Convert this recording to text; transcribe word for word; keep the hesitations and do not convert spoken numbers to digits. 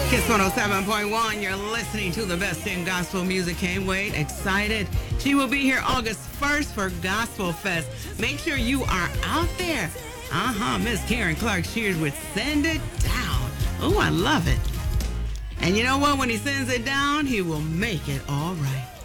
Kiss one oh seven point one, you're listening to the best in gospel music. Can't wait, excited. She will be here August first for Gospel Fest. Make sure you are out there. Uh-huh, Miss Karen Clark Shears with Send It Down. Oh, I love it. And you know what? When he sends it down, he will make it all right.